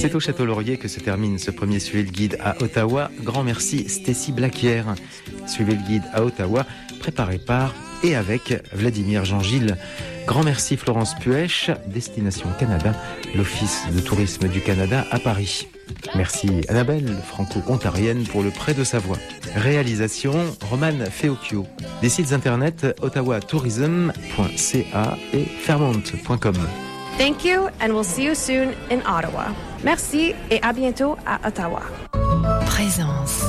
C'est au Château Laurier que se termine ce premier Suivez le Guide à Ottawa. Grand merci Stécie Blaquière. Suivez le Guide à Ottawa, préparé par et avec Vladimir Jean-Gilles. Grand merci Florence Puech, Destination Canada, l'Office de tourisme du Canada à Paris. Merci Annabelle, franco-ontarienne, pour le prêt de sa voix. Réalisation, Romane Feocchio. Des sites internet ottawatourism.ca et fairmont.com. Thank you and we'll see you soon in Ottawa. Merci et à bientôt à Ottawa. Présence.